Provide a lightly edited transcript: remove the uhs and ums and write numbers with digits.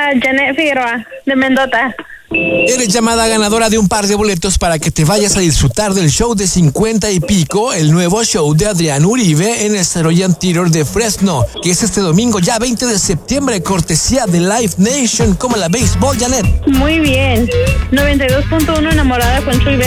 Janet Figueroa, de Mendota. Eres llamada ganadora de un par de boletos para que te vayas a disfrutar del show de 50 y pico, el nuevo show de Adrián Uribe en el Royal Theater de Fresno, que es este domingo ya 20 de septiembre, cortesía de Live Nation. ¿Cómo la béisbol, Janet? Muy bien. 92.1 enamorada con Chuy